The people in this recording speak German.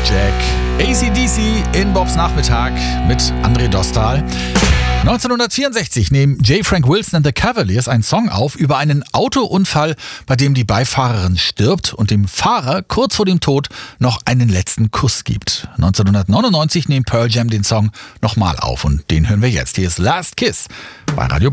Jack. AC/DC in Bobs Nachmittag mit André Dostal. 1964 nehmen J. Frank Wilson and the Cavaliers einen Song auf über einen Autounfall, bei dem die Beifahrerin stirbt und dem Fahrer kurz vor dem Tod noch einen letzten Kuss gibt. 1999 nehmen Pearl Jam den Song nochmal auf und den hören wir jetzt. Hier ist Last Kiss bei Radio